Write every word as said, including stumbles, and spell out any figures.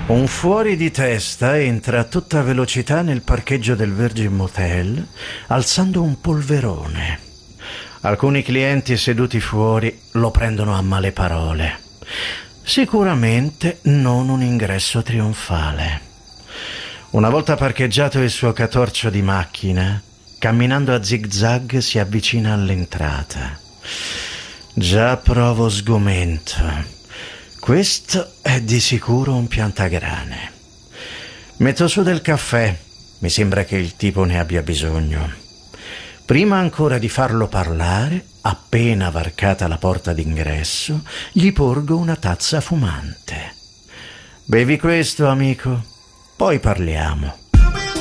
Un fuori di testa entra a tutta velocità nel parcheggio del Virgin Motel, alzando un polverone. Alcuni clienti seduti fuori lo prendono a male parole. Sicuramente non un ingresso trionfale. Una volta parcheggiato il suo catorcio di macchina, camminando a zig-zag si avvicina all'entrata. Già provo sgomento. Questo è di sicuro un piantagrane. Metto su del caffè. Mi sembra che il tipo ne abbia bisogno. Prima ancora di farlo parlare, appena varcata la porta d'ingresso, gli porgo una tazza fumante. Bevi questo, amico, poi parliamo.